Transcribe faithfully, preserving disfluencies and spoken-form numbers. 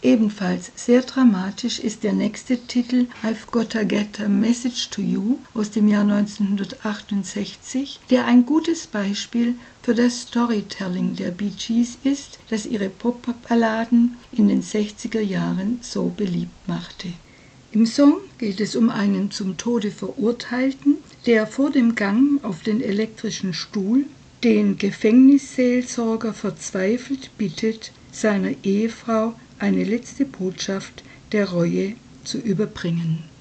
Ebenfalls sehr dramatisch ist der nächste Titel I've Gotta Get a Message to You aus dem Jahr neunzehnhundertachtundsechzig, der ein gutes Beispiel für das Storytelling der Bee Gees ist, das ihre Pop-Balladen in den sechziger Jahren so beliebt machte. Im Song geht es um einen zum Tode Verurteilten, der vor dem Gang auf den elektrischen Stuhl den Gefängnisseelsorger verzweifelt bittet, seiner Ehefrau eine letzte Botschaft der Reue zu überbringen.